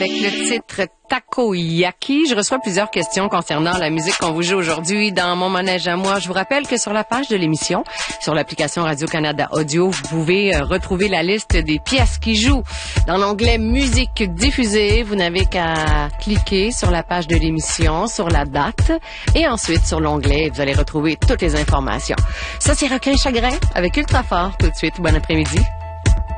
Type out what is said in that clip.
avec le titre Takoyaki. Je reçois plusieurs questions concernant la musique qu'on vous joue aujourd'hui dans Mon Manège à moi. Je vous rappelle que sur la page de l'émission, sur l'application Radio-Canada Audio, vous pouvez retrouver la liste des pièces qui jouent. Dans l'onglet Musique diffusée, vous n'avez qu'à cliquer sur la page de l'émission, sur la date, et ensuite sur l'onglet, vous allez retrouver toutes les informations. Ça, c'est Requin Chagrin avec Ultrafort tout de suite. Bon après-midi.